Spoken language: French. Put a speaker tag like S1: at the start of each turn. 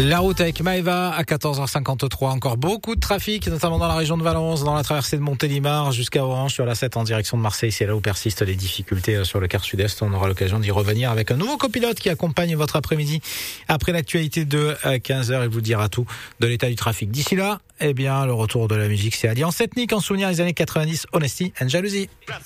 S1: La route avec Maëva à 14h53. Encore beaucoup de trafic, notamment dans la région de Valence, dans la traversée de Montélimar jusqu'à Orange sur la 7 en direction de Marseille. C'est là où persistent les difficultés sur le quart sud-est. On aura l'occasion d'y revenir avec un nouveau copilote qui accompagne votre après-midi. Après l'actualité de 15h, il vous dira tout de l'état du trafic. D'ici là, le retour de la musique, c'est Alliance Ethnique en souvenir des années 90, Honesty and Jalousie.